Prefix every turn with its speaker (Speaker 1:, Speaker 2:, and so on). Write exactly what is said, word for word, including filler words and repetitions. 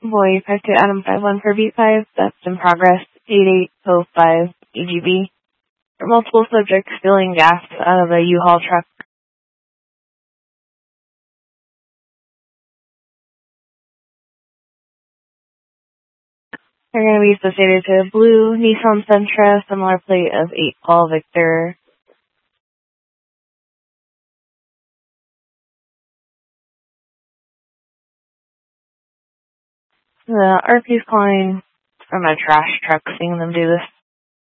Speaker 1: Boy five two Adam five one for beat five, that's in progress, eight eight oh five E G B. Multiple subjects spilling gas out of a U-Haul truck. They're going to be associated to a blue Nissan Sentra, similar plate of eight Paul Victor. The R P's calling from a trash truck, seeing them do this.